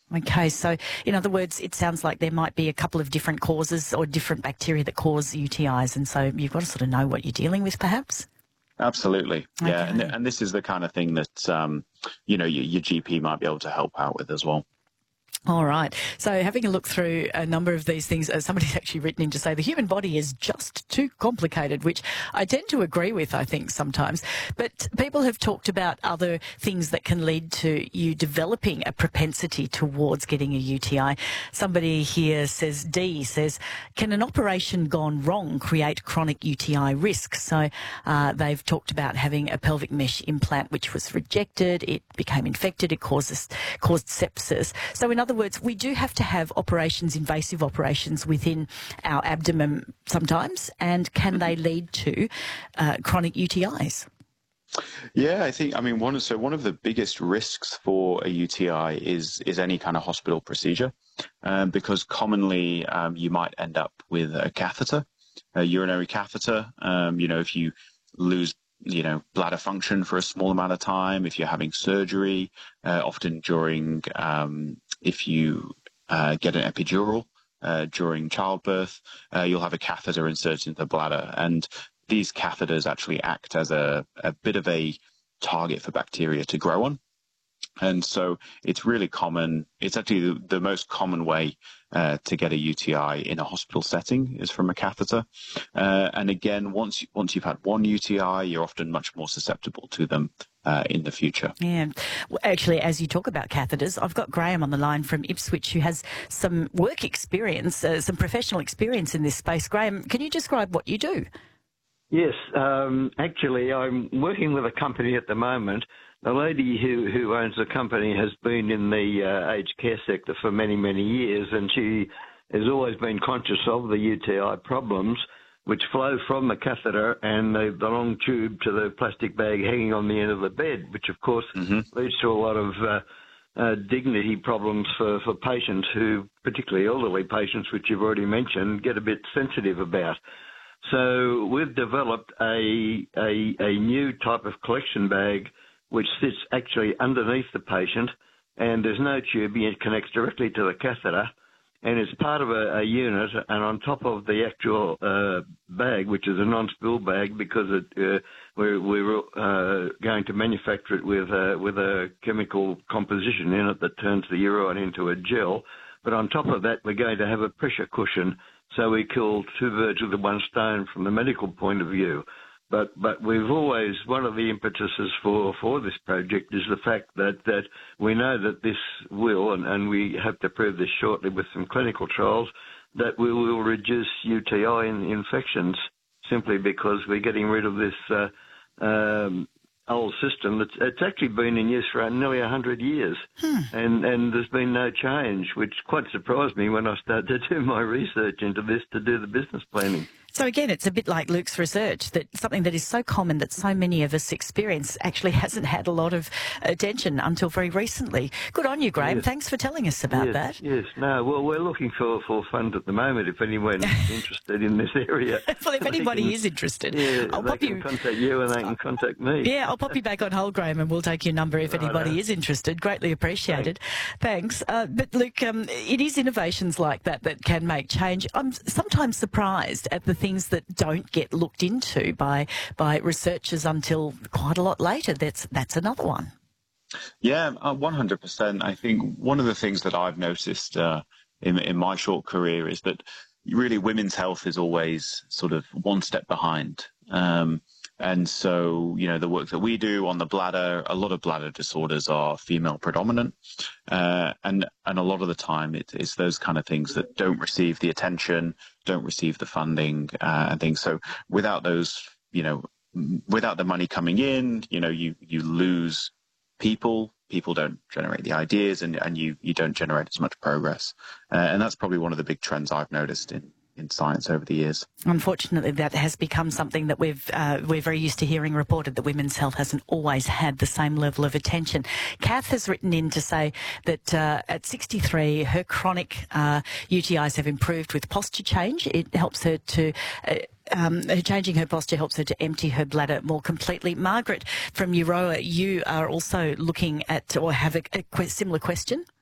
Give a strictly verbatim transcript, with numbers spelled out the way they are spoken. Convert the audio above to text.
Okay, so in other words, it sounds like there might be a couple of different causes or different bacteria that cause U T Is, and so you've got to sort of know what you're dealing with, perhaps? Absolutely. Yeah. Okay. And, and this is the kind of thing that, um, you know, your, your G P might be able to help out with as well. All right. So having a look through a number of these things, uh, somebody's actually written in to say the human body is just too complicated, which I tend to agree with, I think, sometimes. But people have talked about other things that can lead to you developing a propensity towards getting a U T I. Somebody here says, D says, can an operation gone wrong create chronic U T I risk? So uh, they've talked about having a pelvic mesh implant which was rejected, it became infected, it causes, caused sepsis. So in other words, we do have to have operations, invasive operations within our abdomen sometimes, and can they lead to uh, chronic U T Is? Yeah, I think, I mean, one, so one of the biggest risks for a U T I is, is any kind of hospital procedure, um, because commonly um, you might end up with a catheter, a urinary catheter. Um, you know, if you lose you know, bladder function for a small amount of time, if you're having surgery, uh, often during, um, if you uh, get an epidural uh, during childbirth, uh, you'll have a catheter inserted into the bladder. And these catheters actually act as a, a bit of a target for bacteria to grow on. And so it's really common. It's actually the, the most common way uh, to get a U T I in a hospital setting is from a catheter. Uh, and again, once once you've had one U T I, you're often much more susceptible to them uh, in the future. Yeah. Well, actually, as you talk about catheters, I've got Graham on the line from Ipswich who has some work experience, uh, some professional experience in this space. Graham, can you describe what you do? Yes. Um, actually, I'm working with a company at the moment. The lady who, who owns the company has been in the uh, aged care sector for many, many years, and she has always been conscious of the U T I problems which flow from the catheter and the, the long tube to the plastic bag hanging on the end of the bed, which, of course, mm-hmm. leads to a lot of uh, uh, dignity problems for, for patients who, particularly elderly patients, which you've already mentioned, get a bit sensitive about. So we've developed a, a, a new type of collection bag which sits actually underneath the patient, and there's no tubing. It connects directly to the catheter, and it's part of a, a unit, and on top of the actual uh, bag, which is a non-spill bag, because it, uh, we're, we're uh, going to manufacture it with, uh, with a chemical composition in it that turns the urine into a gel. But on top of that, we're going to have a pressure cushion, so we kill two birds with one stone from the medical point of view. But but we've always, one of the impetuses for, for this project is the fact that, that we know that this will, and, and we hope to prove this shortly with some clinical trials, that we will reduce U T I in, infections simply because we're getting rid of this uh, um, old system. It's, it's actually been in use for nearly one hundred years, hmm. and, and there's been no change, which quite surprised me when I started to do my research into this to do the business planning. So again, it's a bit like Luke's research, that something that is so common that so many of us experience actually hasn't had a lot of attention until very recently. Good on you, Graham. Yes. Thanks for telling us about yes, that. Yes, no, well, we're looking for, for funds at the moment if anyone's interested in this area. Well, if anybody can, is interested, yeah, I'll they pop can you... contact you and they can contact me. Yeah, I'll pop you back on hold, Graham, and we'll take your number if Right anybody on. is interested. Greatly appreciated. Thanks. Thanks. Uh, but, Luke, um, it is innovations like that that can make change. I'm sometimes surprised at the things that don't get looked into by by researchers until quite a lot later. That's that's another one. Yeah, uh, one hundred percent. I think one of the things that I've noticed uh, in, in my short career is that really women's health is always sort of one step behind. Um, and so, you know, the work that we do on the bladder, a lot of bladder disorders are female predominant. Uh, and, and a lot of the time it, it's those kind of things that don't receive the attention, don't receive the funding uh, and things. So without those, you know, without the money coming in, you know, you, you lose people, people don't generate the ideas, and, and you, you don't generate as much progress. Uh, and that's probably one of the big trends I've noticed in, in science over the years. Unfortunately, that has become something that we've, uh, we're very used to hearing reported, that women's health hasn't always had the same level of attention. Kath has written in to say that uh, at sixty-three, her chronic uh, U T Is have improved with posture change. It helps her to... Uh, Um, changing her posture helps her to empty her bladder more completely. Margaret from Euroa, you are also looking at or have a, a similar question.